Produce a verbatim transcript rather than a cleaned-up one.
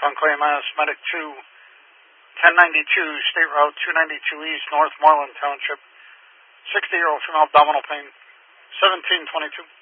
Con Clay Mass, Medic two, ten ninety-two, State Route two ninety-two East, Northmoreland Township. sixty-year-old female abdominal pain, seventeen twenty-two.